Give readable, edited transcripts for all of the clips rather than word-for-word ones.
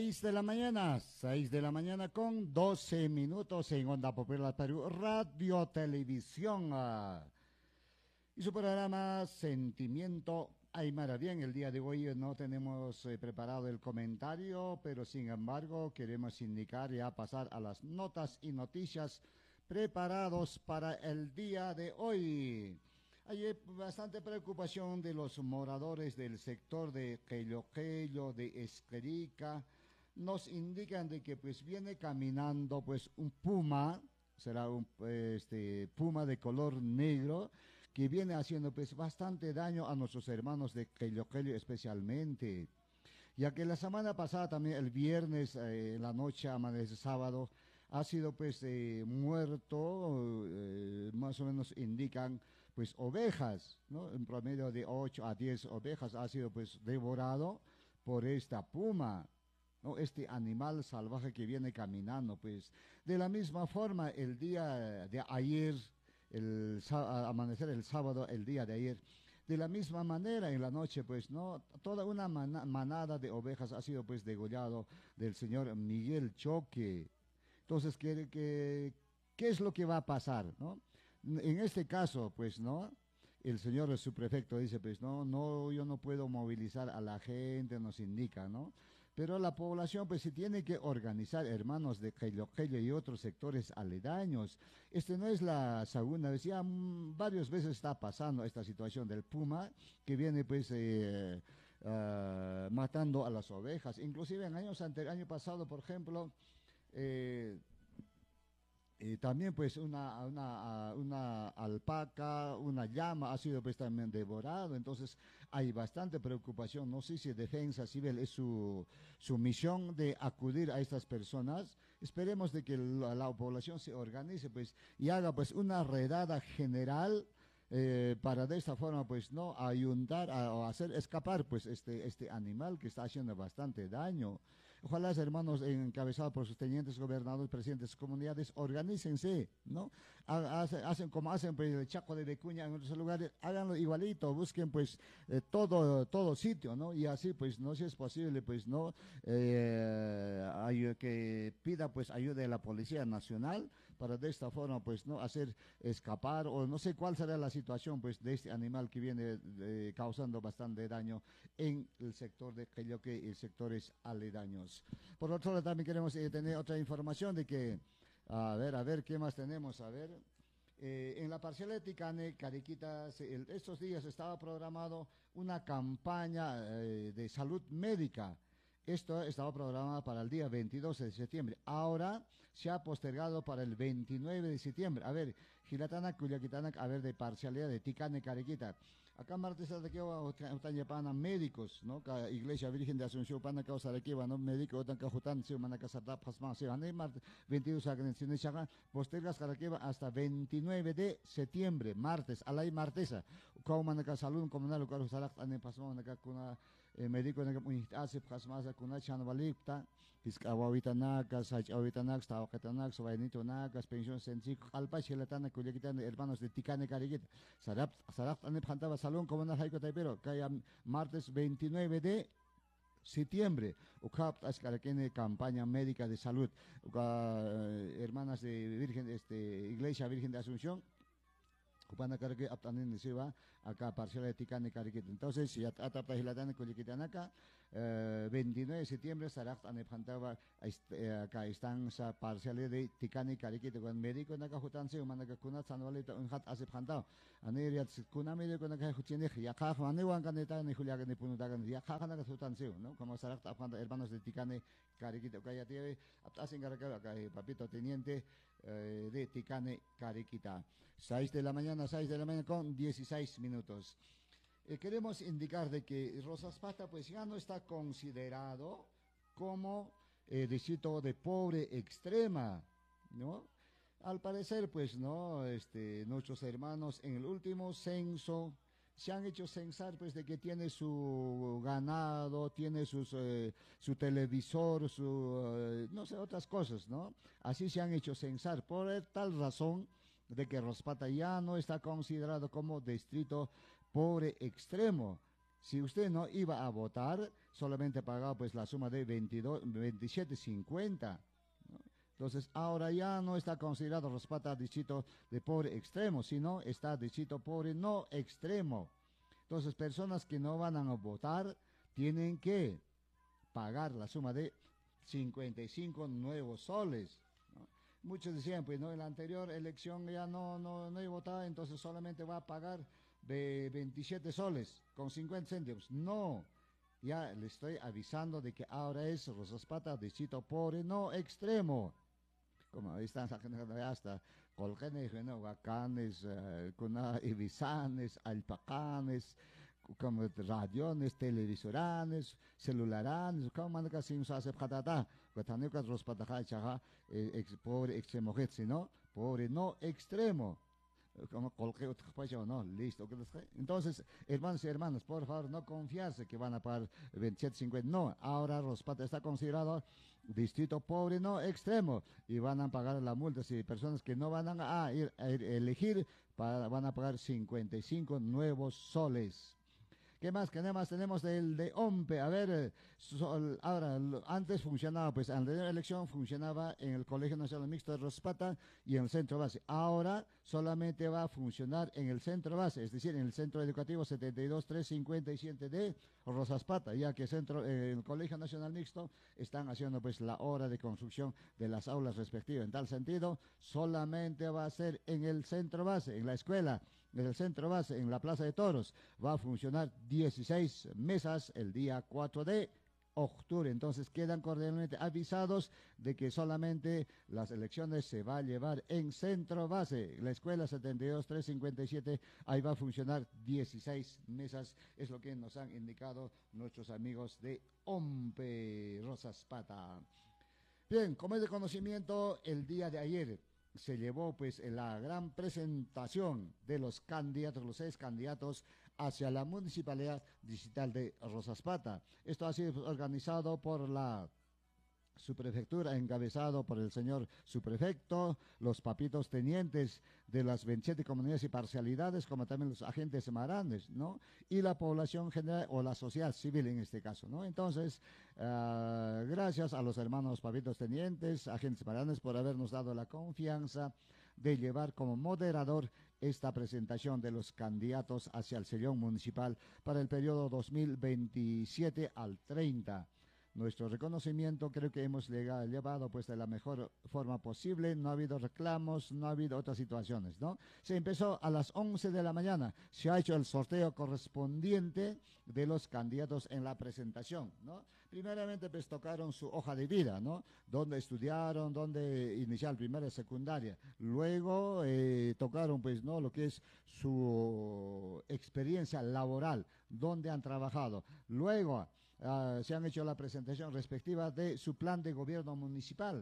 6 de la mañana con 12 minutos en Onda Popular Perú, Radio Televisión. Y su programa Sentimiento Aymara. Bien, el día de hoy no tenemos preparado el comentario, pero sin embargo queremos indicar y pasar a las notas y noticias preparados para el día de hoy. Hay bastante preocupación de los moradores del sector de Quello, de Esquerica. Nos indican de que pues viene caminando pues un puma, será un puma de color negro, que viene haciendo pues bastante daño a nuestros hermanos de Quello especialmente. Ya que la semana pasada también, el viernes, en la noche, amanece sábado, ha sido pues muerto, más o menos indican, pues ovejas, ¿no? En promedio de 8 a 10 ovejas ha sido pues devorado por esta puma, ¿no? Este animal salvaje que viene caminando, pues. De la misma forma, el día de ayer, amanecer el sábado, el día de ayer, de la misma manera, en la noche, pues, ¿no? Toda una manada de ovejas ha sido, pues, degollado del señor Miguel Choque. Entonces, ¿qué es lo que va a pasar, no? En este caso, pues, ¿no? El señor subprefecto dice, pues, no, yo no puedo movilizar a la gente, nos indica, ¿no? Pero la población, pues, se tiene que organizar, hermanos de Quello y otros sectores aledaños. No es la segunda vez, ya varias veces está pasando esta situación del puma, que viene, pues, matando a las ovejas. Inclusive en año pasado, por ejemplo, también pues una alpaca, una llama ha sido pues también devorado. Entonces hay bastante preocupación. No sé si Defensa Civil es su misión de acudir a estas personas. Esperemos de que la población se organice pues y haga pues una redada general, para de esta forma pues no ayudar o hacer escapar pues este animal que está haciendo bastante daño. Ojalá los hermanos encabezados por sus tenientes gobernadores, presidentes de comunidades, organícense, ¿no? Hacen como hacen pues el Chaco de Vicuña en otros lugares, háganlo igualito, busquen pues todo sitio, ¿no? Y así pues no, si es posible pues no, que pida pues ayuda de la Policía Nacional para de esta forma pues no hacer escapar, o no sé cuál será la situación pues de este animal que viene causando bastante daño en el sector de Quelloque y sectores aledaños. Por otro lado, también queremos tener otra información de que, a ver, ¿qué más tenemos? A ver, en la parcial de Ticane, Cariquita, estos días estaba programado una campaña de salud médica. Esto estaba programado para el día 22 de septiembre. Ahora se ha postergado para el 29 de septiembre. A ver, Gilatana, Culiaquitana, a ver, de parcialidad de Ticane, Cariquita. Acá martes aquí están llevando médicos, ¿no? Iglesia Virgen de Asunción, pana causa aquí, ¿no? Médico, tan cajutan, se van a casar tapas más, se van a martes 22 a postergas hasta 29 de septiembre, martes, a la martesa. Como man salud comunal, cual salak ane pasma acá con médico en hace pasmas con chanvalipta, piscawawita nagas, sachawita nagas, tawakata nagas, vainito nagas, pensión sencillo, alpa chiletana, cuyaquitan hermanos de Ticane Cariquita. Sarap ane pantaba salón comunal Jaico Taipero, que martes 29 de septiembre, UCAP Ascarakene, campaña médica de salud, hermanas de Virgen, Iglesia Virgen de Asunción. Kupana karge aptanin siwa acá parcial de Ticane Cariquita. Entonces, si atapa hilatane kuliquitanaka, 29 de septiembre sarak ane pantaba acá estanza parcial de Ticane Cariquita con médico naka jutanse manaka kunat sanwalita unhat hace pantao. Ane riat kuna médico naka juchine ya ka ane wankaneta ne juliaga ne punutagan ya ka naka jutanse, ¿no? Como sarak apanta hermanos de Ticane Cariquita, kaya tiene aptasin garaka acá papito teniente de Ticane Cariquita. 6 de la mañana con 16 minutos. Queremos indicar de que Rosaspata pues ya no está considerado como distrito de pobre extrema, ¿no? Al parecer pues no, nuestros hermanos en el último censo se han hecho censar pues de que tiene su ganado, tiene su televisor, no sé, otras cosas, ¿no? Así se han hecho censar, por tal razón de que Rospata ya no está considerado como distrito pobre extremo. Si usted no iba a votar, solamente pagaba pues la suma de 27.50. Entonces, ahora ya no está considerado Rospata distrito de pobre extremo, sino está distrito pobre no extremo. Entonces, personas que no van a votar tienen que pagar la suma de 55 nuevos soles, ¿no? Muchos decían, pues, no, en la anterior elección ya no he votado, entonces solamente va a pagar de 27 soles con 50 céntimos. No, ya le estoy avisando de que ahora es Rosaspata distrito pobre no extremo. Como ahí están sacando hasta colgenes, ¿no? Huacanes, ibizanes, alpacanes, como radiones, televisораnes, celulares, como man ka sin sa se patata, cuando que los pataja chaja pobre extremo, ¿no? Pobre no extremo. Como cualquier otro país, no, listo. Entonces, hermanos y hermanas, por favor, no confiarse que van a pagar 27.50. No, ahora Rospata está considerado distrito pobre, no extremo, y van a pagar la multa. Si personas que no van a ir a elegir, van a pagar 55 nuevos soles. ¿Qué más? ¿Qué más tenemos del de OMPE? A ver, ahora, antes funcionaba, pues, en la elección funcionaba en el Colegio Nacional Mixto de Rospata y en el centro base. Ahora solamente va a funcionar en el centro base, es decir, en el Centro Educativo 72357 de Rosaspata, ya que el Colegio Nacional Mixto están haciendo, pues, la obra de construcción de las aulas respectivas. En tal sentido, solamente va a ser en el centro base, en la escuela, en el centro base, en la Plaza de Toros, va a funcionar 16 mesas el día 4 de octubre. Entonces quedan cordialmente avisados de que solamente las elecciones se va a llevar en centro base. La escuela 72357, ahí va a funcionar 16 mesas, es lo que nos han indicado nuestros amigos de OMPE Rosaspata. Bien, como es de conocimiento, el día de ayer se llevó pues la gran presentación de los candidatos, los 6 candidatos hacia la Municipalidad Distrital de Rosaspata. Esto ha sido organizado por la subprefectura, encabezado por el señor subprefecto, los papitos tenientes de las 27 comunidades y parcialidades, como también los agentes maranes, ¿no? Y la población general, o la sociedad civil en este caso, ¿no? Entonces, gracias a los hermanos papitos tenientes, agentes maranes, por habernos dado la confianza de llevar como moderador esta presentación de los candidatos hacia el sillón municipal para el periodo 2027 al 30. Nuestro reconocimiento creo que hemos llevado pues de la mejor forma posible, no ha habido reclamos, no ha habido otras situaciones, ¿no? Se empezó a las 11 de la mañana, se ha hecho el sorteo correspondiente de los candidatos en la presentación, ¿no? Primeramente pues tocaron su hoja de vida, ¿no? Dónde estudiaron, dónde iniciaron primaria y secundaria. Luego tocaron pues, ¿no? Lo que es su experiencia laboral, dónde han trabajado. Luego se han hecho la presentación respectiva de su plan de gobierno municipal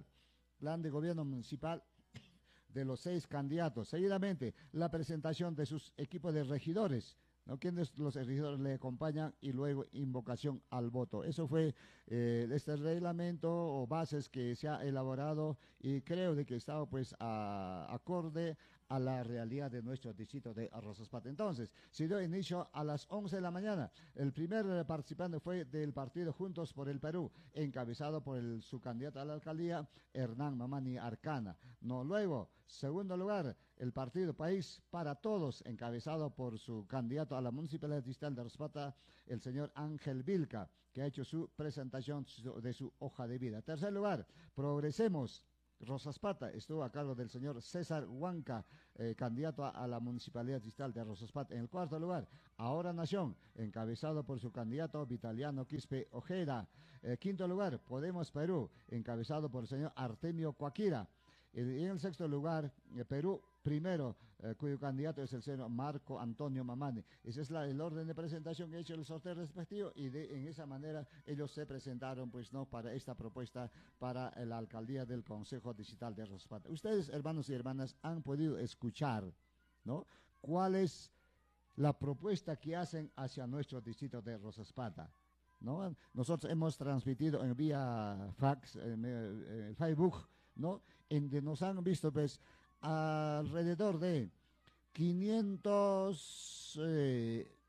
de los 6 candidatos. Seguidamente, la presentación de sus equipos de regidores, ¿no? Quienes los regidores le acompañan, y luego invocación al voto. Eso fue este reglamento o bases que se ha elaborado, y creo de que estaba pues acorde a la realidad de nuestro distrito de Rosaspata. Entonces, se dio inicio a las 11 de la mañana. El primer participante fue del partido Juntos por el Perú, encabezado por su candidato a la alcaldía, Hernán Mamani Arcana. No, luego, segundo lugar, el partido País para Todos, encabezado por su candidato a la Municipalidad Distrital de Rosaspata, el señor Ángel Vilca, que ha hecho su presentación de su hoja de vida. Tercer lugar, Progresemos Rosaspata, estuvo a cargo del señor César Huanca, candidato a la Municipalidad Distrital de Rosaspata. En el cuarto lugar, Ahora Nación, encabezado por su candidato Vitaliano Quispe Ojeda. Quinto lugar, Podemos Perú, encabezado por el señor Artemio Coaquira. Y en el sexto lugar, Perú Primero, cuyo candidato es el señor Marco Antonio Mamani. Ese es el orden de presentación que ha hecho el sorteo respectivo, y en esa manera ellos se presentaron, pues, no, para esta propuesta para la alcaldía del Consejo Distrital de Rosaspata. Ustedes, hermanos y hermanas, han podido escuchar, ¿no?, cuál es la propuesta que hacen hacia nuestro distrito de Rosaspata, ¿no? Nosotros hemos transmitido en vía fax, Facebook, ¿no?, en donde nos han visto pues alrededor de 500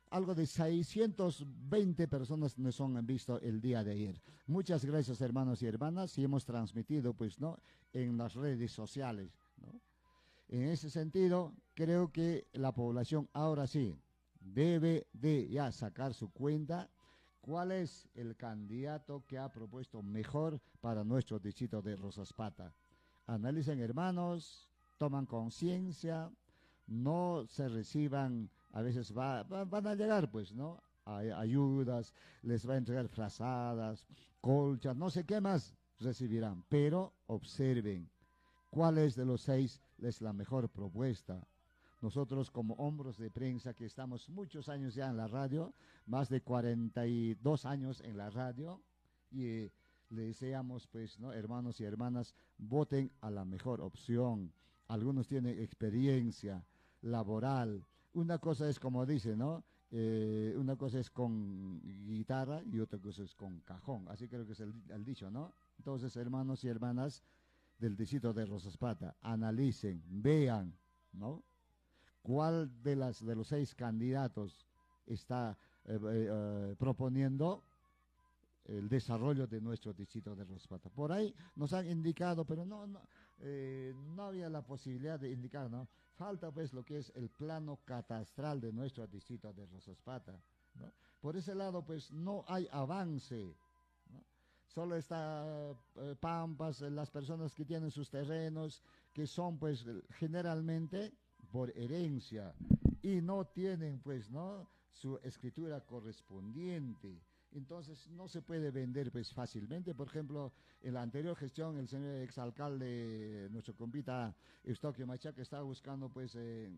algo de 620 personas nos han visto el día de ayer. Muchas gracias, hermanos y hermanas, y hemos transmitido, pues, ¿no?, en las redes sociales, ¿no? En ese sentido, creo que la población ahora sí debe de ya sacar su cuenta cuál es el candidato que ha propuesto mejor para nuestro distrito de Rosaspata. Analicen, hermanos, toman conciencia, no se reciban, a veces van a llegar, pues, ¿no?, ayudas, les va a entregar frazadas, colchas, no sé qué más recibirán, pero observen cuál es de los 6 es la mejor propuesta. Nosotros como hombros de prensa que estamos muchos años ya en la radio, más de 42 años en la radio, y le deseamos, pues, ¿no?, hermanos y hermanas, voten a la mejor opción. Algunos tienen experiencia laboral. Una cosa es, como dice, ¿no?, una cosa es con guitarra y otra cosa es con cajón. Así creo que es el dicho, ¿no? Entonces, hermanos y hermanas del distrito de Rosaspata, analicen, vean, ¿no?, cuál de los 6 candidatos está proponiendo el desarrollo de nuestro distrito de Rosaspata. Por ahí nos han indicado, pero no había la posibilidad de indicar, ¿no? Falta, pues, lo que es el plano catastral de nuestro distrito de Rosaspata, ¿no? Por ese lado, pues, no hay avance, ¿no? Solo está Pampas, las personas que tienen sus terrenos, que son, pues, generalmente por herencia y no tienen, pues, ¿no?, su escritura correspondiente. Entonces no se puede vender, pues, fácilmente. Por ejemplo, en la anterior gestión el señor exalcalde, nuestro compita Eustoquio Machaca, estaba buscando, pues,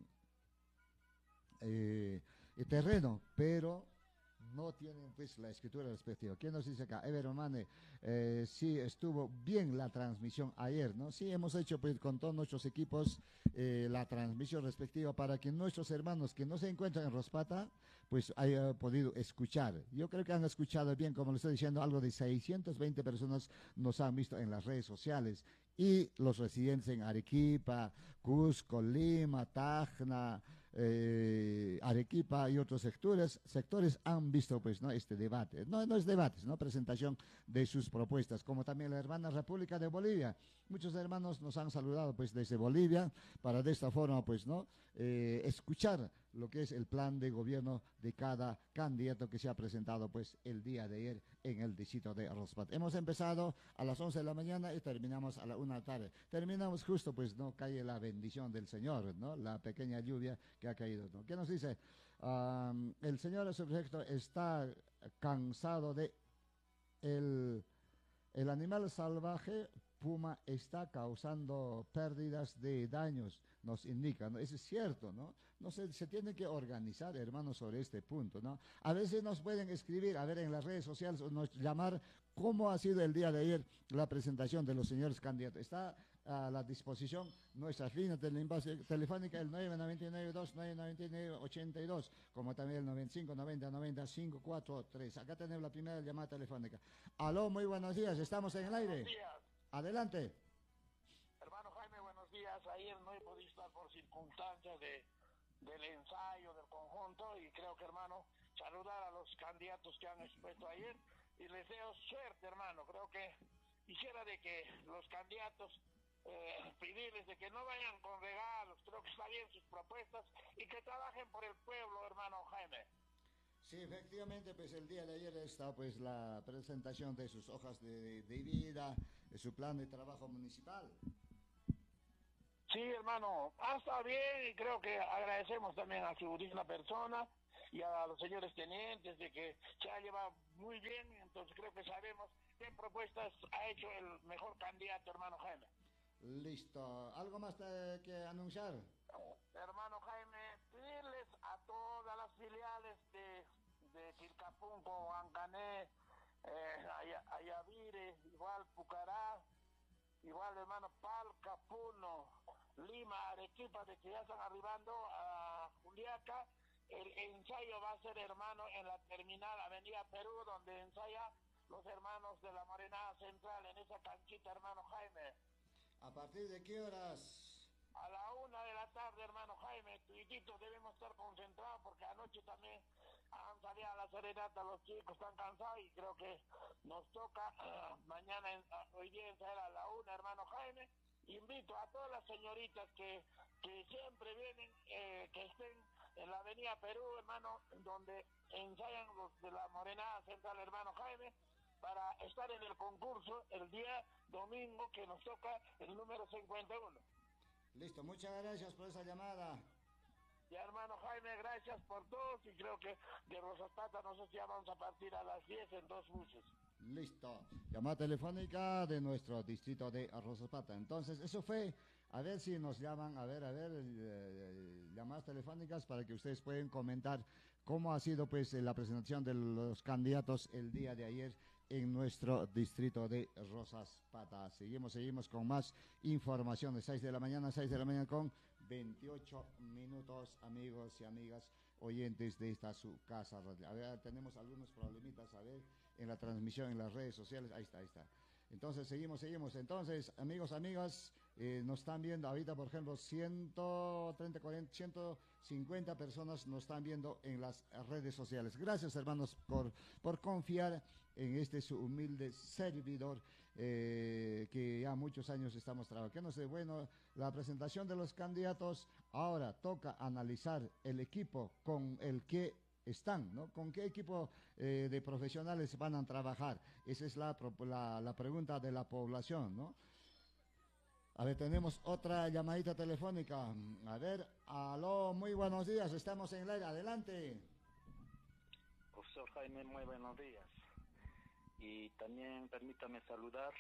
terreno, pero no tienen, pues, la escritura respectiva. ¿Quién nos dice acá? Ever Romane, sí, estuvo bien la transmisión ayer, ¿no? Sí, hemos hecho, pues, con todos nuestros equipos la transmisión respectiva para que nuestros hermanos que no se encuentran en Rospata, pues, hayan podido escuchar. Yo creo que han escuchado bien, como les estoy diciendo, algo de 620 personas nos han visto en las redes sociales. Y los residentes en Arequipa, Cusco, Lima, Tacna, Arequipa y otros sectores han visto, pues, ¿no?, este debate. No es debate, ¿no?, presentación de sus propuestas, como también la hermana República de Bolivia. Muchos hermanos nos han saludado, pues, desde Bolivia, para de esta forma, pues, ¿no?, escuchar lo que es el plan de gobierno de cada candidato que se ha presentado, pues, el día de ayer en el distrito de Rosaspata. Hemos empezado a las 11 de la mañana y terminamos a la 1 de la tarde. Terminamos justo, pues, no cae la bendición del Señor, ¿no?, la pequeña lluvia que ha caído, ¿no? ¿Qué nos dice? El señor subjecto está cansado de el animal salvaje puma está causando pérdidas de daños, nos indica, ¿no? Eso es cierto, ¿no? No se tiene que organizar, hermanos, sobre este punto, ¿no? A veces nos pueden escribir, a ver, en las redes sociales, o nos llamar cómo ha sido el día de ayer la presentación de los señores candidatos. Está a la disposición nuestras líneas telefónicas, el 999-2999-82, como también el 95-90-90-543. Acá tenemos la primera llamada telefónica. Aló, muy buenos días, estamos en el aire. Buenos días. Adelante. Hermano Jaime, buenos días. Ayer no he podido estar por circunstancias del ensayo, del conjunto, y creo que, hermano, saludar a los candidatos que han expuesto ayer y les deseo suerte, hermano. Creo que quisiera de que los candidatos pedirles de que no vayan con regalos, creo que está bien sus propuestas y que trabajen por el pueblo, hermano Jaime. Sí, efectivamente, pues el día de ayer está, pues, la presentación de sus hojas de vida, de su plan de trabajo municipal. Sí, hermano, está bien y creo que agradecemos también a su digna persona y a los señores tenientes de que se ha llevado muy bien, entonces creo que sabemos qué propuestas ha hecho el mejor candidato, hermano Jaime. Listo. ¿Algo más que anunciar? Hermano Jaime, pedirles a todas las filiales de Quilcapunco, Ancané, Ayavire, igual Pucará, igual hermano Palca, Puno, Lima, Arequipa, de que ya están arribando a Juliaca. El ensayo va a ser, hermano, en la terminal Avenida Perú, donde ensaya los hermanos de la Morenada Central, en esa canchita, hermano Jaime. ¿A partir de qué horas? A la 1 de la tarde, hermano Jaime, tuitito, debemos estar concentrados porque anoche también han salido a la serenata, los chicos están cansados y creo que nos toca mañana, hoy día ensayar a la 1, hermano Jaime. Invito a todas las señoritas que siempre vienen, que estén en la avenida Perú, hermano, donde ensayan los de la Morenada Central, hermano Jaime, para estar en el concurso el día domingo que nos toca el número 51. Listo, muchas gracias por esa llamada. Ya, hermano Jaime, gracias por todo, y creo que de Rosas Patas nosotros ya vamos a partir a las 10 en 2 buses. Listo. Llamada telefónica de nuestro distrito de Rosas Patas. Entonces, eso fue. A ver si nos llaman, llamadas telefónicas para que ustedes puedan comentar cómo ha sido pues la presentación de los candidatos el día de ayer en nuestro distrito de Rosas Patas. Seguimos con más información de 6 de la mañana con 28 minutos, amigos y amigas oyentes de esta su casa. A ver, tenemos algunos problemitas, a ver, en la transmisión, en las redes sociales. Ahí está. Entonces, seguimos. Entonces, amigos, amigas, nos están viendo ahorita, por ejemplo, 130, 40, 150 personas nos están viendo en las redes sociales. Gracias, hermanos, por confiar en este su humilde servidor, que ya muchos años estamos trabajando. Bueno, la presentación de los candidatos, ahora toca analizar el equipo con el que están, ¿no? ¿Con qué equipo de profesionales van a trabajar? Esa es la pregunta de la población, ¿no? A ver, tenemos otra llamadita telefónica. A ver, aló, muy buenos días, estamos en el aire, adelante. Profesor Jaime, muy buenos días. Y también permítame saludar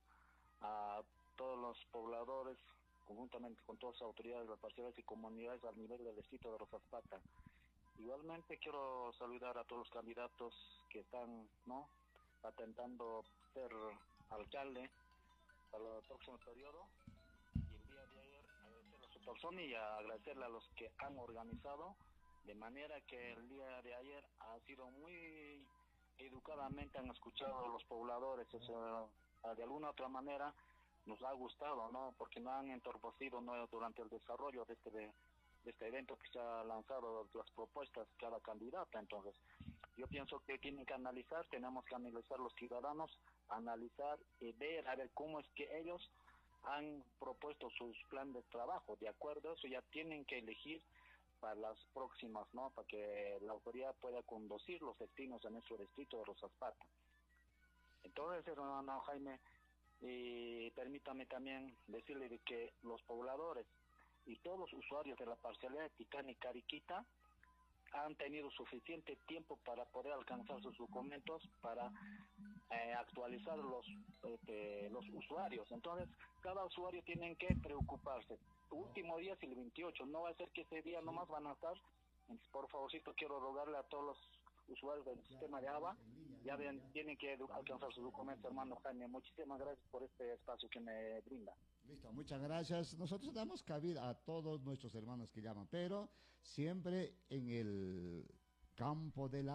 a todos los pobladores, conjuntamente con todas las autoridades parciales y comunidades al nivel del distrito de Rosas Patas. Igualmente quiero saludar a todos los candidatos que están, ¿no?, atentando ser alcalde para el próximo periodo. Y el día de ayer agradecerle a su persona y agradecerle a los que han organizado, de manera que el día de ayer ha sido muy educadamente, han escuchado a los pobladores. O sea, de alguna otra manera nos ha gustado, ¿no?, porque no han entorpecido, ¿no?, durante el desarrollo de este evento que se ha lanzado las propuestas cada candidata. Entonces, yo pienso que tienen que analizar, tenemos que analizar los ciudadanos, analizar y ver, a ver cómo es que ellos han propuesto sus planes de trabajo. De acuerdo a eso, ya tienen que elegir para las próximas, ¿no?, para que la autoridad pueda conducir los destinos de nuestro distrito de Rosas Patas. Entonces, hermano Jaime, permítame también decirle de que los pobladores y todos los usuarios de la parcialidad de Ticán y Cariquita han tenido suficiente tiempo para poder alcanzar sus documentos, para actualizar los usuarios. Entonces, cada usuario tiene que preocuparse. El último día es el 28, no va a ser que ese día nomás van a estar. Entonces, por favorcito, quiero rogarle a todos los usuarios del sistema de ABA, ya ven, tienen que alcanzar sus documentos, hermano Jaime. Muchísimas gracias por este espacio que me brinda. Listo, muchas gracias. Nosotros damos cabida a todos nuestros hermanos que llaman, pero siempre en el campo de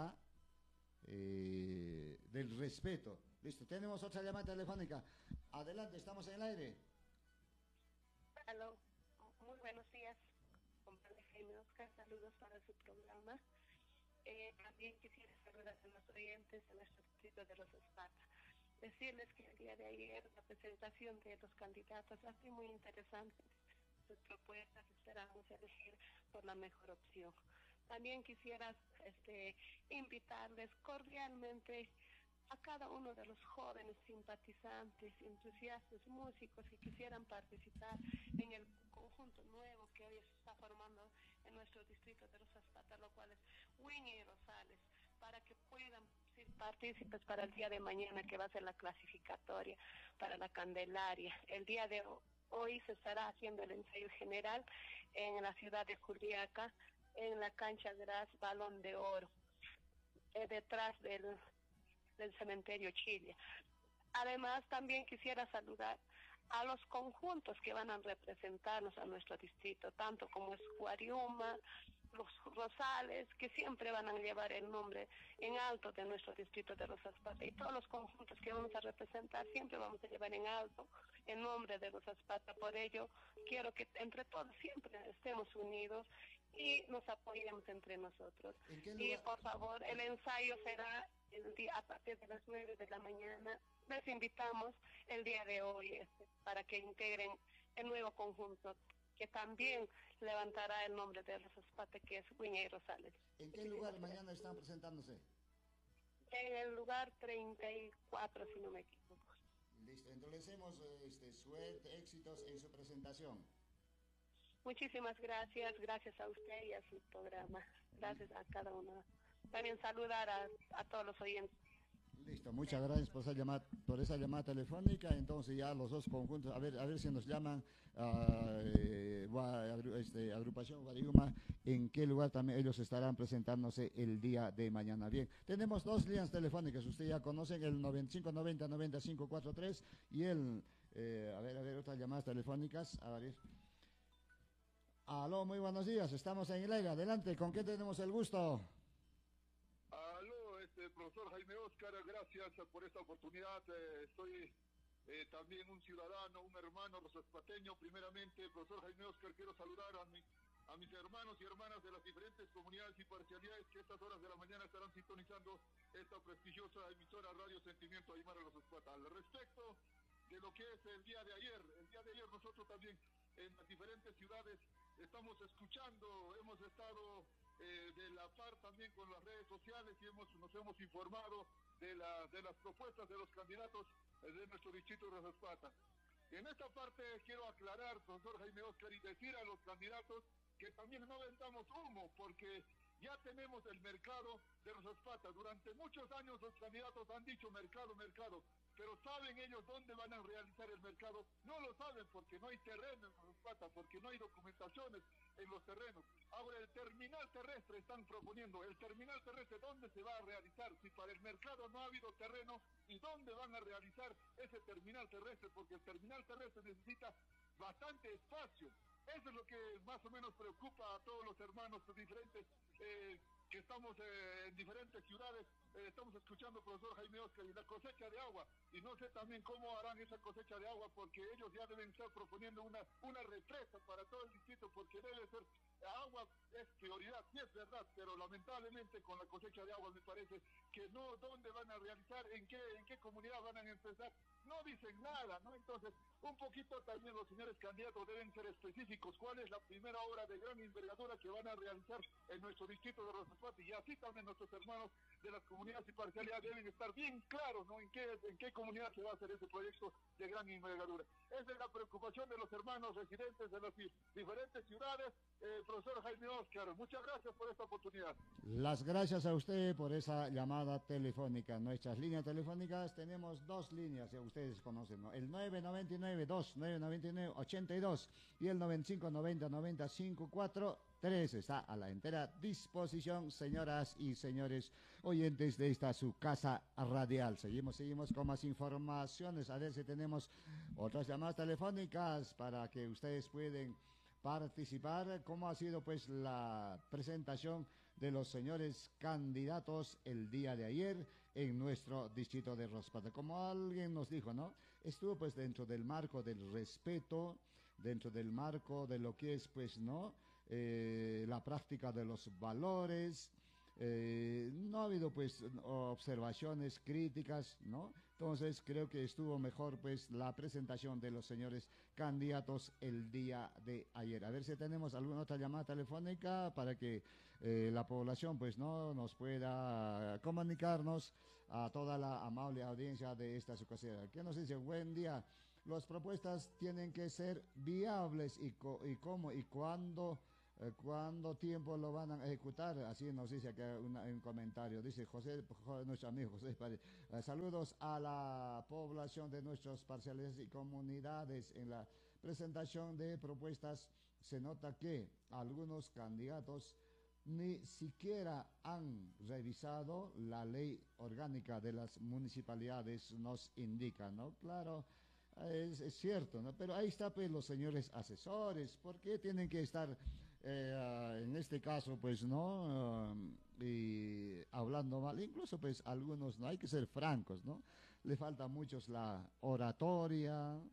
del respeto. Listo, tenemos otra llamada telefónica. Adelante, estamos en el aire. Aló, muy buenos días, compadre Jaime Oscar, saludos para su programa. También quisiera saludar a los oyentes de nuestro distrito de Rosas Patas. Decirles que el día de ayer la presentación de los candidatos ha sido muy interesante. Sus propuestas esperamos elegir por la mejor opción. También quisiera invitarles cordialmente a cada uno de los jóvenes simpatizantes, entusiastas, músicos que quisieran participar en el conjunto nuevo que hoy se está formando en nuestro distrito de Rosas Patas, lo cual es Winnie y Rosales, para que puedan ser partícipes para el día de mañana, que va a ser la clasificatoria para la Candelaria. El día de hoy se estará haciendo el ensayo general en la ciudad de Juliaca, en la cancha Gras Balón de Oro, detrás del cementerio Chile. Además, también quisiera saludar a los conjuntos que van a representarnos a nuestro distrito, tanto como es Guariuma, los Rosales, que siempre van a llevar el nombre en alto de nuestro distrito de Rosas Patas, y todos los conjuntos que vamos a representar siempre vamos a llevar en alto el nombre de Rosas Patas. Por ello, quiero que entre todos siempre estemos unidos y nos apoyemos entre nosotros. ¿En qué Y lugar? por favor, el ensayo será el día, a partir de las 9 de la mañana. Les invitamos el día de hoy para que integren el nuevo conjunto que también levantará el nombre de los Zapata, que es Wiñay Rosales. ¿En qué lugar mañana están presentándose? En el lugar 34, si no me equivoco. Listo, entonces hacemos suerte, éxitos en su presentación. Muchísimas gracias, gracias a usted y a su programa. Gracias a cada uno. También saludar a todos los oyentes. Listo, muchas gracias por esa llamada telefónica. Entonces ya los dos conjuntos, a ver si nos llaman agrupación Guariuma, en qué lugar también ellos estarán presentándose el día de mañana. Bien, tenemos dos líneas telefónicas, ustedes ya conocen, el 9590-9543 y el, otras llamadas telefónicas, a ver. Aló, muy buenos días, estamos en el aire, adelante, ¿con qué tenemos el gusto? Profesor Jaime Oscar, gracias por esta oportunidad. Soy también un ciudadano, un hermano rosaspateño. Primeramente, profesor Jaime Oscar, quiero saludar a mis hermanos y hermanas de las diferentes comunidades y parcialidades que a estas horas de la mañana estarán sintonizando esta prestigiosa emisora Radio Sentimiento Aymara Rosaspata. Al respecto de lo que es el día de ayer nosotros también en las diferentes ciudades estamos escuchando, hemos estado de la par también con las redes sociales y nos hemos informado de las propuestas de los candidatos de nuestro distrito de Rosaspata. En esta parte quiero aclarar, profesor Jaime Oscar, y decir a los candidatos que también no vendamos humo, porque ya tenemos el mercado de Rosaspata. Durante muchos años los candidatos han dicho mercado, mercado, pero ¿saben ellos dónde van a realizar el mercado? No lo saben porque no hay terreno en Rosaspata, porque no hay documentaciones en los terrenos. Ahora el terminal terrestre están proponiendo, el terminal terrestre, ¿dónde se va a realizar? Si para el mercado no ha habido terreno, ¿y dónde van a realizar ese terminal terrestre? Porque el terminal terrestre necesita bastante espacio. Eso es lo que más o menos preocupa a todos los hermanos diferentes que estamos en diferentes ciudades. Estamos escuchando, profesor Jaime Oscar, y la cosecha de agua, y no sé también cómo harán esa cosecha de agua, porque ellos ya deben estar proponiendo una represa para todo el distrito, porque debe ser agua, es prioridad, sí es verdad, pero lamentablemente con la cosecha de agua me parece que no, ¿dónde van a realizar? ¿En qué comunidad van a empezar? No dicen nada, ¿no? Entonces, un poquito también los señores candidatos deben ser específicos. ¿Cuál es la primera obra de gran envergadura que van a realizar en nuestro distrito de Rosaspata? Y así también nuestros hermanos de las comunidades y parcialidades deben estar bien claros, ¿no? En qué comunidad se va a hacer ese proyecto de gran envergadura. Esa es la preocupación de los hermanos residentes de las diferentes ciudades. Profesor Jaime Oscar, muchas gracias por esta oportunidad. Las gracias a usted por esa llamada telefónica. Nuestras líneas telefónicas, tenemos dos líneas, ya ustedes conocen, ¿no? El 999-2-999-82 y el 9590-9054-3. Está a la entera disposición, señoras y señores oyentes de esta su casa radial. Seguimos con más informaciones. A ver si tenemos otras llamadas telefónicas para que ustedes puedan participar. ¿Cómo ha sido pues la presentación de los señores candidatos el día de ayer en nuestro distrito de Rosaspata? Como alguien nos dijo, ¿no? Estuvo pues dentro del marco del respeto, dentro del marco de lo que es pues, ¿no? La práctica de los valores. No ha habido pues observaciones críticas, ¿no? Entonces creo que estuvo mejor pues la presentación de los señores candidatos el día de ayer. A ver si tenemos alguna otra llamada telefónica para que la población pues no nos pueda comunicarnos a toda la amable audiencia de esta su casera. ¿Qué nos dice? Buen día. Las propuestas tienen que ser viables y cómo y cuándo. ¿Cuánto tiempo lo van a ejecutar? Así nos dice acá un comentario. Dice nuestro amigo José Paredes. Saludos a la población de nuestras parcialidades y comunidades. En la presentación de propuestas se nota que algunos candidatos ni siquiera han revisado la ley orgánica de las municipalidades, nos indica, ¿no? Claro. Es cierto, ¿no? Pero ahí está pues los señores asesores. ¿Por qué tienen que estar en este caso pues no y hablando mal? Incluso pues algunos, no hay que ser francos, ¿no? Le falta muchos la oratoria,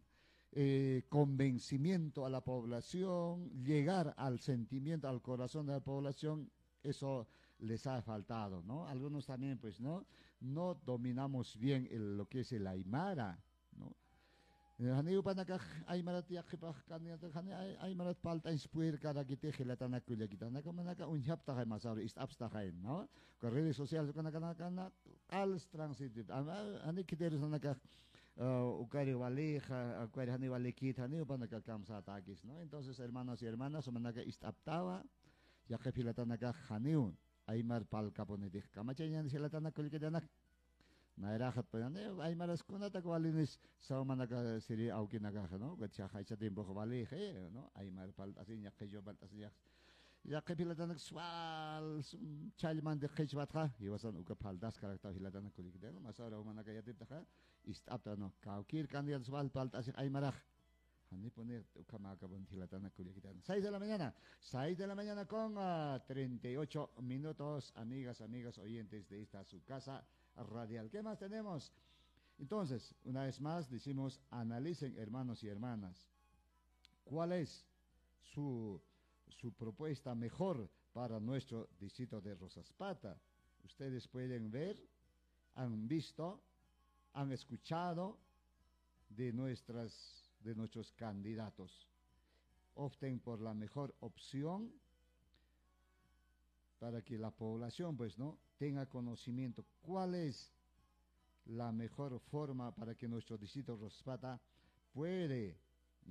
convencimiento a la población, llegar al sentimiento, al corazón de la población, eso les ha faltado, ¿no? Algunos también, pues, no dominamos bien lo que es el Aymara, ¿no? Hani upanaka Aymara tiakipaj kaniyata hani Aymara palta inspir kada kite gelatana kulia kita naka manaka unjapta hay masauri ist abstahay, ¿no? Con redes sociales con kana al transitive. Hani kite naka ukari waleja, ukari hani walekit hani upanaka kamsa takis, ¿no? Entonces, hermanos y hermanas, manaka ist abtawa ya que filatanaka haniun Aymar pal kaponetik kamachayan silatana kulia kita nak nairahat pa yan ay maras ko na takwalinis sa manaka siri auki nagaha no gatsa kaysa timbo ko bali no ay mar pal asin yak kayo bal asin yak pilatan swal chalman de kaybat ha iwasan uka pal das karakta hilatan kulik de no masara manaka yatip ta istap ta no kaukir kandian swal pal asin ay marah Hani pone ukamagabon hilatan kulik de 6 de la mañana 6 de la mañana con 38 minutos amigas oyentes de esta su casa radial. ¿Qué más tenemos? Entonces, una vez más decimos, analicen hermanos y hermanas, ¿cuál es su propuesta mejor para nuestro distrito de Rosaspata? Ustedes pueden ver, han visto, han escuchado de nuestros candidatos. Opten por la mejor opción para que la población, pues, tenga conocimiento cuál es la mejor forma para que nuestro distrito Rosaspata puede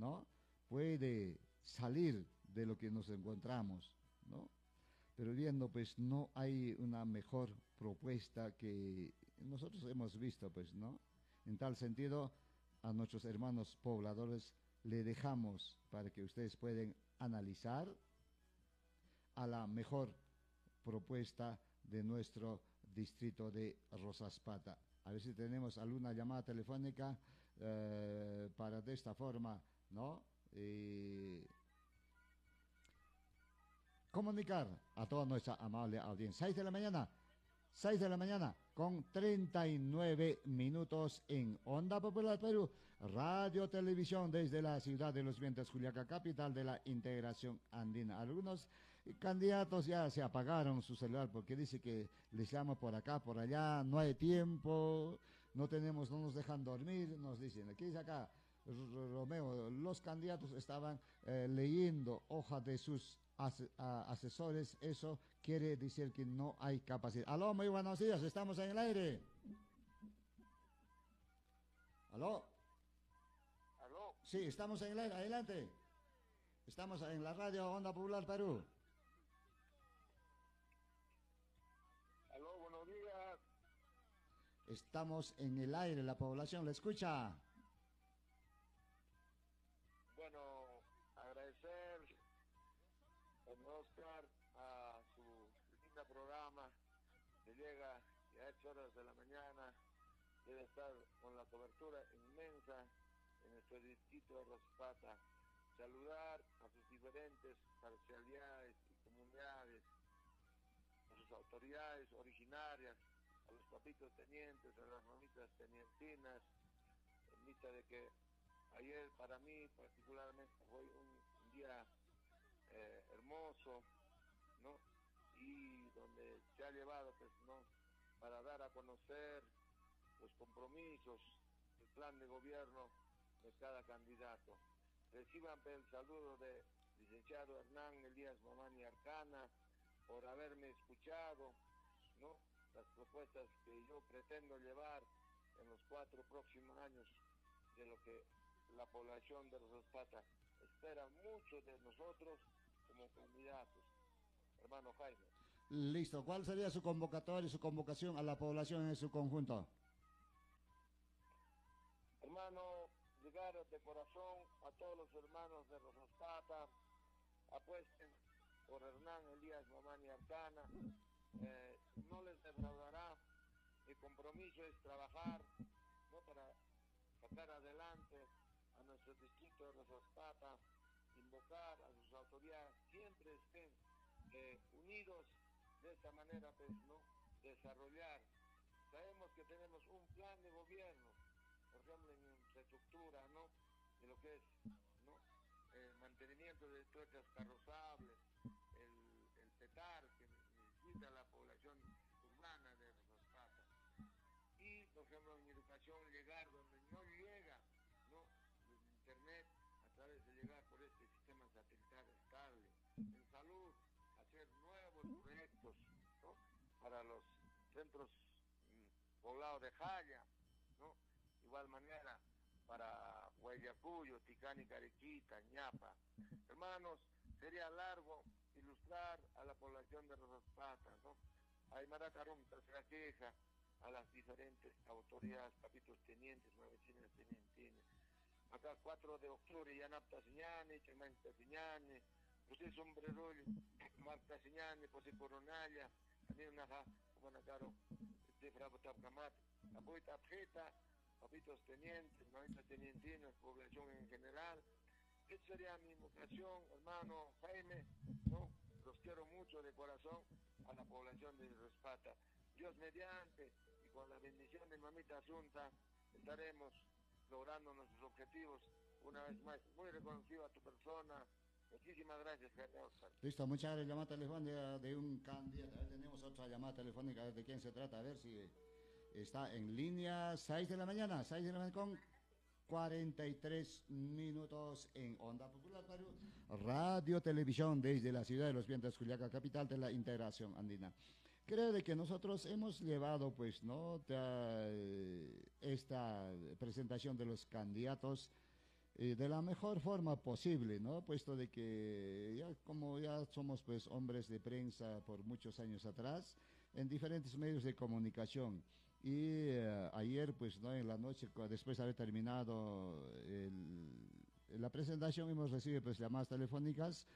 salir de lo que nos encontramos, ¿no? Pero viendo, pues, no hay una mejor propuesta que nosotros hemos visto, pues, ¿no? En tal sentido, a nuestros hermanos pobladores le dejamos para que ustedes puedan analizar a la mejor propuesta de nuestro distrito de Rosaspata. A ver si tenemos alguna llamada telefónica para de esta forma, ¿no? Comunicar a toda nuestra amable audiencia. 6 de la mañana con 39 minutos en Onda Popular Perú, Radio Televisión desde la ciudad de Los Vientos, Juliaca, capital de la integración andina. Algunos candidatos ya se apagaron su celular porque dice que les llama por acá, por allá, no hay tiempo, no nos dejan dormir, nos dicen. Aquí dice acá, Romeo, los candidatos estaban leyendo hojas de sus asesores, eso quiere decir que no hay capacidad. Aló, muy buenos días, estamos en el aire. Aló. Aló. Sí, estamos en el aire, adelante. Estamos en la radio Onda Popular Perú. Aló, buenos días. Estamos en el aire, la población le escucha. Bueno, agradecer a Oscar a su lindo programa que llega ya a 8 horas de la mañana, debe estar con la cobertura inmensa en nuestro distrito de Rosaspata. Saludar a sus diferentes parcialidades y comunidades, a sus autoridades originarias, a los papitos tenientes, a las mamitas tenientinas, en vista de que ayer para mí particularmente fue un día hermoso, ¿no? Y donde se ha llevado, pues, ¿no?, para dar a conocer los compromisos, el plan de gobierno de cada candidato. Reciban el saludo de licenciado Hernán Elías Mamani Arcana por haberme escuchado, ¿no?, las propuestas que yo pretendo llevar en los 4 próximos años, de lo que la población de Rosaspata espera mucho de nosotros como candidatos. Hermano Jaime. Listo, ¿cuál sería su convocatoria y su convocación a la población en su conjunto? Hermano, llegar de corazón a todos los hermanos de Rosaspata, apuesten por Hernán Elías Mamani Arcana, no les defraudará. Mi compromiso es trabajar, ¿no?, para sacar adelante a nuestro distrito de Rosaspata, invocar a sus autoridades, siempre estén unidos, de esta manera, pues, ¿no?, desarrollar. Sabemos que tenemos un plan de gobierno, por ejemplo, en infraestructura, ¿no?, de lo que es, ¿no? El mantenimiento de tuercas carrozables, el petar que necesita la población urbana de Rosaspata. Y, por ejemplo, en educación, llegar donde no llega, ¿no? El internet, a través de llegar por este sistema satelital estable. En salud, hacer nuevos proyectos, ¿no? Para los centros poblados de Jaya, ¿no? Igual manera para Guayacuyo, Ticán y Carequita, Ñapa. Hermanos, sería largo ilustrar a la población de Rosaspata, ¿no? Aymara Carunta se la queja a las diferentes autoridades, papitos tenientes, nuevecinos tenientes. Acá 4 de octubre, Yanapta Siñane, Chemanta Siñane, José Sombrerol, Marta Siñane, José Coronalla, también una Juanacaro, de Bravo Tapcamat, Apoita Abjeta, papitos tenientes, mamitas tenientinas, población en general. Esa sería mi invocación, hermano Jaime, ¿no? Los quiero mucho de corazón a la población de Rosaspata. Dios mediante, y con la bendición de mamita Asunta, estaremos logrando nuestros objetivos. Una vez más, muy reconocido a tu persona. Muchísimas gracias, Jaime Oscar. Listo, muchas gracias. Llamada telefónica de un candidato. A ver, tenemos otra llamada telefónica, a ver de quién se trata, a ver si está en línea. 6 de la mañana, 6 de la mañana con 43 minutos en Onda Popular Perú, Radio Televisión desde la ciudad de Los Vientos, Juliaca, capital de la integración andina. Creo de que nosotros hemos llevado, pues, ¿no?, esta presentación de los candidatos de la mejor forma posible, ¿no? Puesto de que ya como ya somos, pues, hombres de prensa por muchos años atrás, en diferentes medios de comunicación. Y ayer, pues, ¿no?, en la noche, después de haber terminado la presentación, hemos recibido, pues, llamadas telefónicas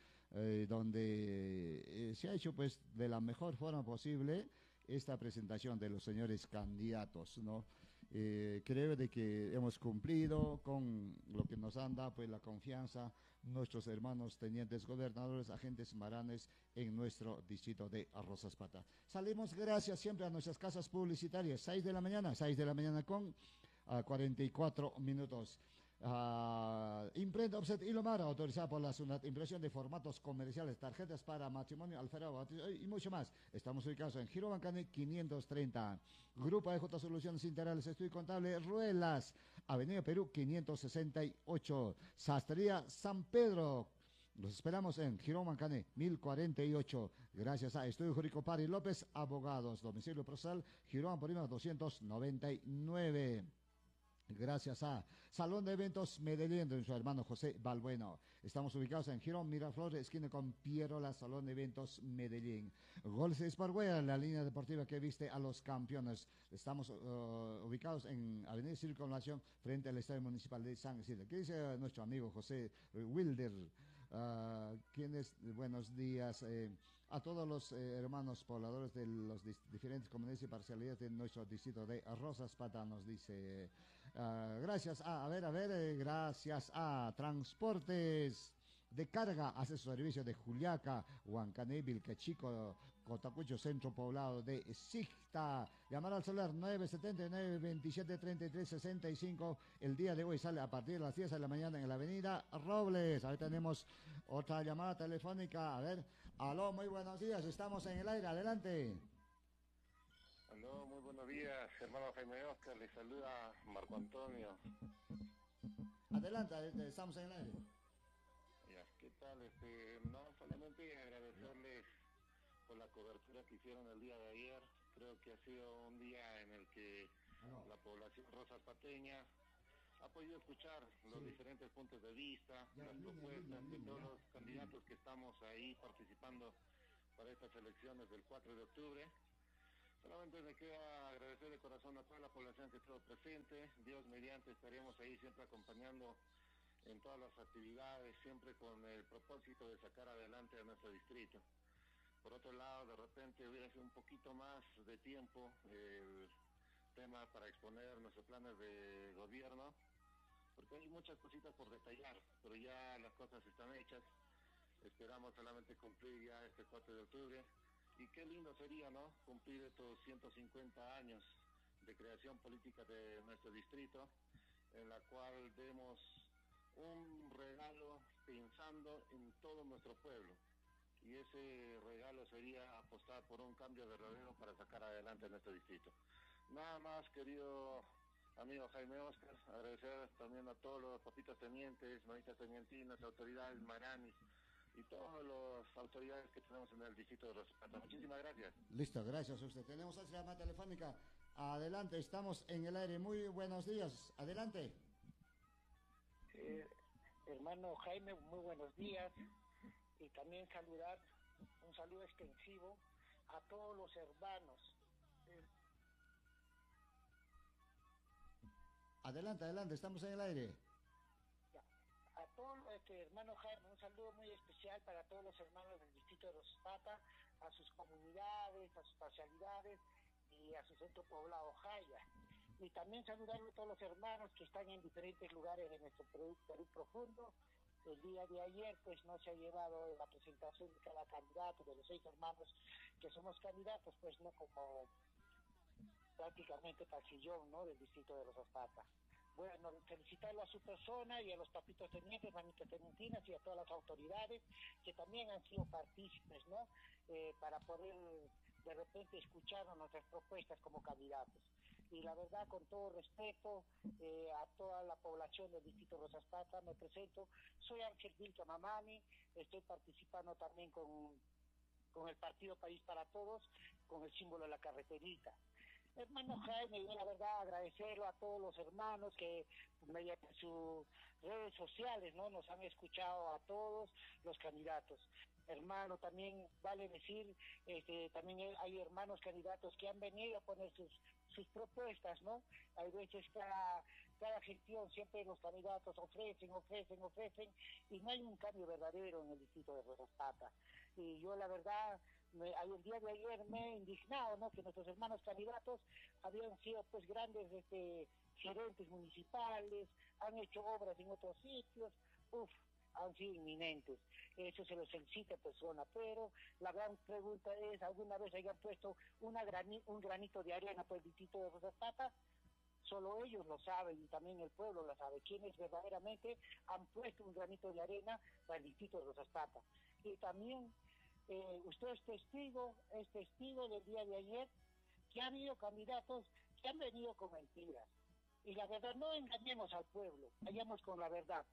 donde se ha hecho, pues, de la mejor forma posible esta presentación de los señores candidatos, ¿no? Creo de que hemos cumplido con lo que nos han dado, pues, la confianza nuestros hermanos tenientes gobernadores, agentes maranes en nuestro distrito de Rosaspata. Salimos gracias siempre a nuestras casas publicitarias, 6 de la mañana con 44 minutos. Imprenta Offset Ilomar, autorizada por la SUNAT, impresión de formatos comerciales, tarjetas para matrimonio, alfarero, bautizo y mucho más. Estamos ubicados en Giro Bancane 530. Grupo AJ Soluciones Integrales, Estudio Contable, Ruelas, Avenida Perú 568. Sastrería San Pedro. Los esperamos en Girón Mancane 1048. Gracias a Estudio Jurídico Pari López, abogados, domicilio procesal, Girón Porima 299. Gracias a Salón de Eventos Medellín de su hermano José Balbueno. Estamos ubicados en Girón Miraflores, esquina con Pierola, Salón de Eventos Medellín. Goles Sportwear, la línea deportiva que viste a los campeones. Estamos ubicados en Avenida Circunvalación, frente al Estadio Municipal de San Isidro. ¿Qué dice nuestro amigo José Wilder? Buenos días a todos los hermanos pobladores de los diferentes comunidades y parcialidades de nuestro distrito de Rosaspata, nos dice. Gracias gracias a Transportes de Carga, hace su servicio de Juliaca, Huancané, Vilcachico, Cotacucho, centro poblado de Sicta. Llamar al celular 979-27-33-65. El día de hoy sale a partir de las 10 de la mañana en la avenida Robles. Ahí tenemos otra llamada telefónica. A ver, aló, muy buenos días, estamos en el aire, adelante. Aló, muy buenos días, hermano Jaime Oscar, le saluda Marco Antonio. Adelante, estamos en el aire. Ya, ¿qué tal? No, solamente agradecerles por la cobertura que hicieron el día de ayer. Creo que ha sido un día en el que la población rosaspateña ha podido escuchar los diferentes puntos de vista, las propuestas de todos los candidatos que estamos ahí participando para estas elecciones del 4 de octubre. Solamente me queda agradecer de corazón a toda la población que estuvo presente. Dios mediante estaremos ahí siempre acompañando en todas las actividades, siempre con el propósito de sacar adelante a nuestro distrito. Por otro lado, de repente hubiera sido un poquito más de tiempo el tema para exponer nuestros planes de gobierno, porque hay muchas cositas por detallar, pero ya las cosas están hechas. Esperamos solamente cumplir ya este 4 de octubre. Y qué lindo sería, ¿no?, cumplir estos 150 años de creación política de nuestro distrito, en la cual vemos un regalo pensando en todo nuestro pueblo. Y ese regalo sería apostar por un cambio verdadero para sacar adelante nuestro distrito. Nada más, querido amigo Jaime Oscar, agradecer también a todos los papitos tenientes, manitas tenientinas, autoridades, maranis y todas las autoridades que tenemos en el distrito de Rosaspata. Muchísimas gracias. Listo, gracias a usted. Tenemos otra llamada telefónica. Adelante, estamos en el aire. Muy buenos días. Adelante. Hermano Jaime, muy buenos días. Y también saludar, un saludo extensivo a todos los hermanos. Adelante, adelante, estamos en el aire. A todos, hermano Jaime, un saludo muy especial para todos los hermanos del distrito de Rosaspata, a sus comunidades, a sus parcialidades y a su centro poblado Jaya. Y también saludar a todos los hermanos que están en diferentes lugares de nuestro Perú profundo. El día de ayer pues no se ha llevado la presentación de cada candidato, de los 6 hermanos que somos candidatos, pues no como prácticamente pasillón, ¿no?, del distrito de Rosaspata. Bueno, felicitarlo a su persona y a los papitos tenientes, mamitas tenientinas y a todas las autoridades que también han sido partícipes, ¿no?, para poder de repente escuchar nuestras propuestas como candidatos. Y la verdad, con todo respeto a toda la población del distrito de Rosaspata, me presento. Soy Ángel Vilca Mamani, estoy participando también con el partido País para Todos, con el símbolo de la carreterita. Hermano Jaime, yo la verdad agradecerlo a todos los hermanos que mediante sus redes sociales, ¿no?, nos han escuchado a todos los candidatos. Hermano, también vale decir, también hay hermanos candidatos que han venido a poner sus propuestas, ¿no? Hay veces cada gestión siempre los candidatos ofrecen, y no hay un cambio verdadero en el distrito de Rosaspata. Y yo la verdad, el día de ayer me he indignado, ¿no?, que nuestros hermanos candidatos habían sido pues grandes gerentes municipales, han hecho obras en otros sitios, han sido inminentes. Eso se los felicita persona, pero la gran pregunta es, ¿alguna vez hayan puesto un granito de arena por el distrito de Rosaspata? Solo ellos lo saben y también el pueblo lo sabe, quienes verdaderamente han puesto un granito de arena para el distrito de Rosaspata. Y también usted es testigo del día de ayer que ha habido candidatos que han venido con mentiras. Y la verdad, no engañemos al pueblo, vayamos con la verdad.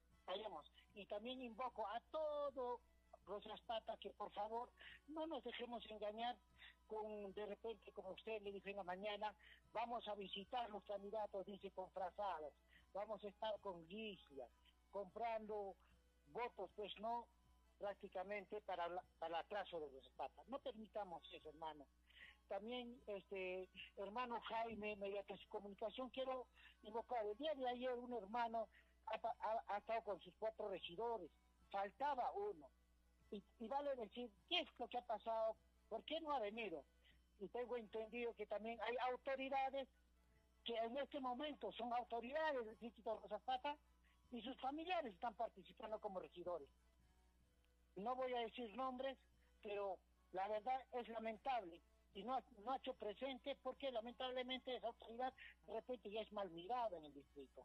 Y también invoco a todo Rosaspata que por favor no nos dejemos engañar con, de repente, como usted le dijo en la mañana, vamos a visitar los candidatos, dice, con frazadas, vamos a estar con guislas, comprando votos, pues no, prácticamente para el atraso de Rosaspata. No permitamos eso, hermano. También, hermano Jaime, mediante su comunicación, quiero invocar, el día de ayer un hermano ha estado con sus 4 regidores, faltaba uno, y vale decir, ¿qué es lo que ha pasado? ¿Por qué no ha venido? Y tengo entendido que también hay autoridades que en este momento son autoridades del distrito de Rosaspata y sus familiares están participando como regidores. No voy a decir nombres, pero la verdad es lamentable y no ha hecho presente porque lamentablemente esa autoridad de repente ya es mal mirada en el distrito.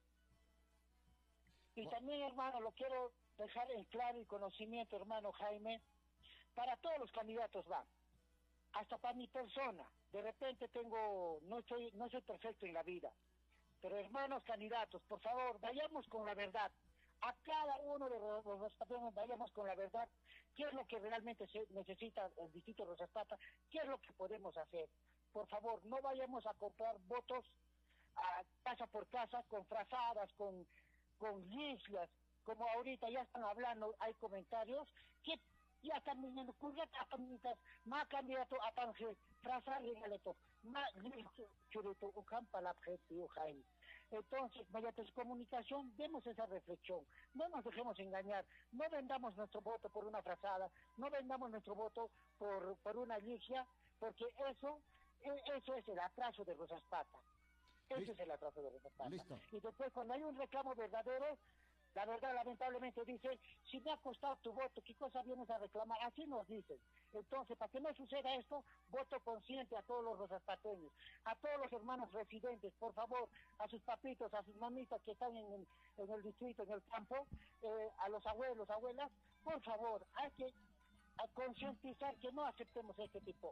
Y también, hermano, lo quiero dejar en claro y conocimiento, hermano Jaime, para todos los candidatos va, hasta para mi persona. De repente no soy perfecto en la vida, pero hermanos candidatos, por favor, vayamos con la verdad. A cada uno de los rosaspatanos vayamos con la verdad, qué es lo que realmente se necesita el distrito de Rosaspata, qué es lo que podemos hacer. Por favor, no vayamos a comprar votos casa por casa, con frazadas, con islas, como ahorita ya están hablando, hay comentarios que ya están viniendo, más candidato a Panje, frazar regaleto, más churito, para Jaime. Entonces, mediante su comunicación, demos esa reflexión, no nos dejemos engañar, no vendamos nuestro voto por una frazada, no vendamos nuestro voto por una ligia, porque eso es el atraso de Rosaspata. Ese es el atraso de Rosaspata. Listo. Y después, cuando hay un reclamo verdadero, La verdad, lamentablemente dicen, si me ha costado tu voto, ¿qué cosa vienes a reclamar? Así nos dicen. Entonces, para que no suceda esto, voto consciente a todos los rosaspateños, a todos los hermanos residentes, por favor, a sus papitos, a sus mamitas que están en el distrito, en el campo, a los abuelos, abuelas, por favor, hay que concientizar que no aceptemos este tipo.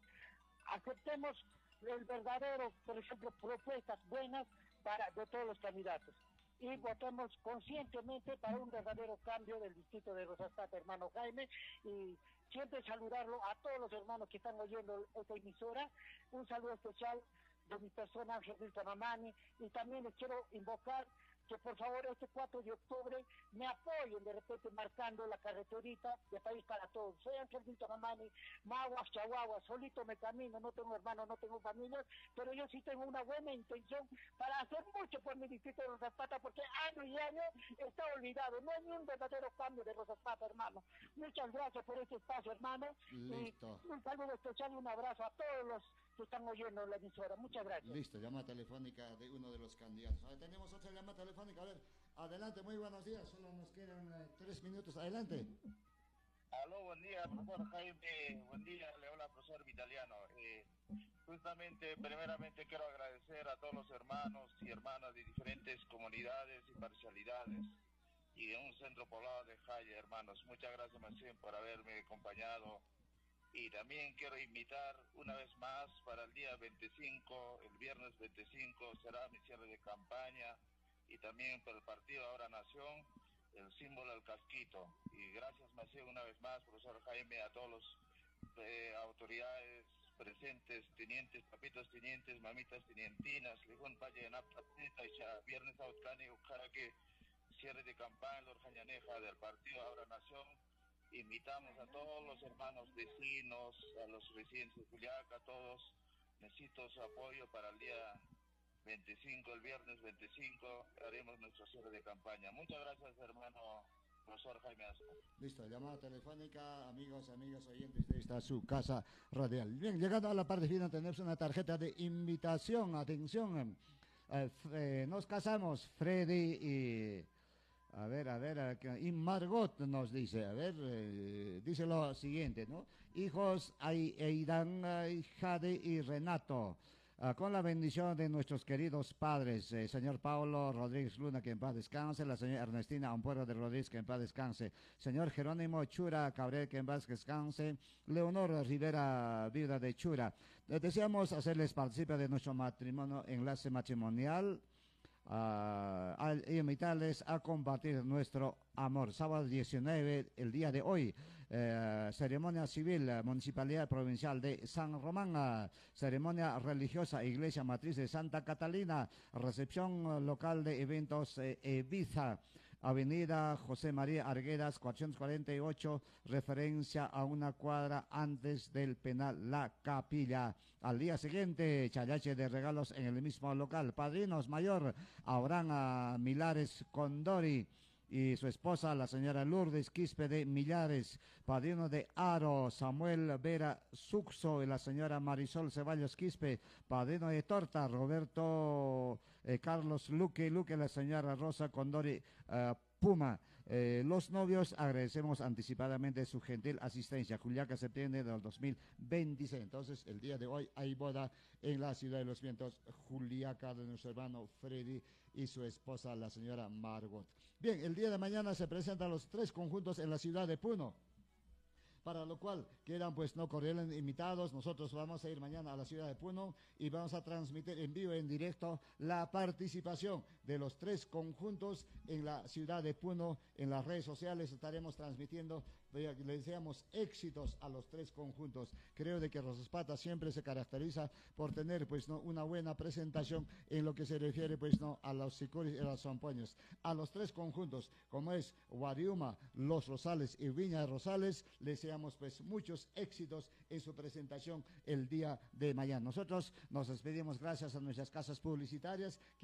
Aceptemos el verdadero, por ejemplo, propuestas buenas de todos los candidatos. Y votemos conscientemente para un verdadero cambio del distrito de Rosaspata, hermano Jaime, y siempre saludarlo a todos los hermanos que están oyendo esta emisora. Un saludo especial de mi persona, Ángel Víctor Mamani, y también les quiero invocar que por favor este 4 de octubre me apoyen de repente marcando la carreterita de País para Todos. Soy Ángel Víctor Mamani, Maguas, Chaguaguas, solito me camino, no tengo hermanos, no tengo familia, pero yo sí tengo una buena intención para hacer mucho por mi distrito de Rosaspata, porque año y año está olvidado, no hay ni un verdadero cambio de Rosaspata, hermano. Muchas gracias por este espacio, hermano. Listo. Y un saludo especial y un abrazo a todos los que están oyendo la emisora. Muchas gracias. Listo, llamada telefónica de uno de los candidatos. Ahora tenemos otra llamada telefónica. A ver, adelante, muy buenos días. Solo nos quedan 3 minutos. Adelante. Aló, buen día, profesor Jaime. Buen día, le habla profesor Vitaliano. Justamente, primeramente quiero agradecer a todos los hermanos y hermanas de diferentes comunidades y parcialidades y en un centro poblado de Jaya, hermanos. Muchas gracias, Macien, por haberme acompañado. Y también quiero invitar una vez más para el día 25, el viernes 25 será mi cierre de campaña, y también por el partido Ahora Nación, el símbolo del casquito. Y gracias, Macien, una vez más, profesor Jaime, a todos los autoridades presentes, tenientes, papitos tenientes, mamitas tenientinas, Lijón Valle en Apatita, viernes Aucani, Ucaraque, cierre de campaña, Lorjañaneja del partido Ahora Nación. Invitamos a todos los hermanos vecinos, a los residentes de Juliaca, a todos. Necesito su apoyo para el día 25, el viernes 25, haremos nuestro cierre de campaña. Muchas gracias, hermano profesor Jaime Asco. Listo, llamada telefónica, amigos, amigas oyentes de esta su casa radial. Bien, llegando a la parte final tenemos una tarjeta de invitación. Atención, nos casamos, Freddy y... A ver, y Margot nos dice, dice lo siguiente, ¿no? Hijos, Aidan, Jade y Renato, con la bendición de nuestros queridos padres, señor Paulo Rodríguez Luna, que en paz descanse, la señora Ernestina Ampuero de Rodríguez, que en paz descanse, señor Jerónimo Chura Cabrera, que en paz descanse, Leonor Rivera, viuda de Chura. Deseamos hacerles partícipe de nuestro matrimonio, enlace matrimonial, y invitarles a compartir nuestro amor. Sábado 19, el día de hoy, ceremonia civil, Municipalidad Provincial de San Román, ceremonia religiosa, Iglesia Matriz de Santa Catalina, recepción local de eventos Ibiza, Avenida José María Arguedas, 448, referencia a una cuadra antes del penal La Capilla. Al día siguiente, chayache de regalos en el mismo local. Padrinos mayor, Abraham Milares Condori y su esposa, la señora Lourdes Quispe de Millares. Padrino de Aro, Samuel Vera Suxo y la señora Marisol Ceballos Quispe. Padrino de torta, Roberto Carlos Luque, la señora Rosa Condori Puma. Los novios, agradecemos anticipadamente su gentil asistencia. Juliaca, septiembre del 2026. Entonces, el día de hoy hay boda en la Ciudad de los Vientos, Juliaca, de nuestro hermano Freddy y su esposa, la señora Margot. Bien, el día de mañana se presentan los 3 conjuntos en la ciudad de Puno, para lo cual quedan pues no cordiales invitados. Nosotros vamos a ir mañana a la ciudad de Puno y vamos a transmitir en vivo, en directo, la participación de los 3 conjuntos en la ciudad de Puno. En las redes sociales estaremos transmitiendo. Le deseamos éxitos a los 3 conjuntos. Creo de que Rosaspata siempre se caracteriza por tener pues no una buena presentación en lo que se refiere pues no a los sicuris y a los zampoños. A los 3 conjuntos, como es Guariuma, Los Rosales y Viña de Rosales, les deseamos pues muchos éxitos en su presentación el día de mañana. Nosotros nos despedimos gracias a nuestras casas publicitarias.